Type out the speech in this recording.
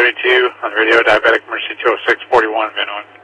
72 on the radio, Diabetic Mercy 20641, Van Owen.